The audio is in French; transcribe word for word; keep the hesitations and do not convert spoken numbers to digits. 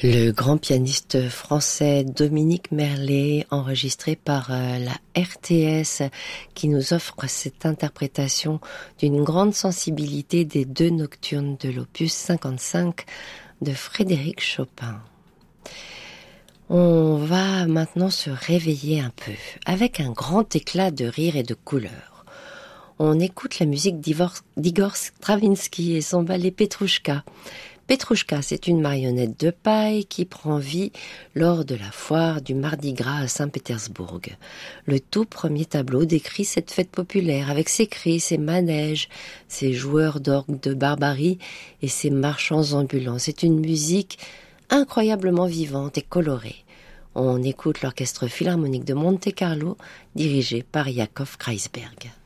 Le grand pianiste français Dominique Merlet, enregistré par euh, la R T S, qui nous offre cette interprétation d'une grande sensibilité des deux nocturnes de l'opus cinquante-cinq de Frédéric Chopin. On va maintenant se réveiller un peu, avec un grand éclat de rire et de couleur. On écoute la musique d'Igor Stravinsky et son ballet Petrouchka. Petrouchka, c'est une marionnette de paille qui prend vie lors de la foire du Mardi Gras à Saint-Pétersbourg. Le tout premier tableau décrit cette fête populaire avec ses cris, ses manèges, ses joueurs d'orgue de barbarie et ses marchands ambulants. C'est une musique incroyablement vivante et colorée. On écoute l'orchestre philharmonique de Monte-Carlo dirigé par Yakov Kreisberg.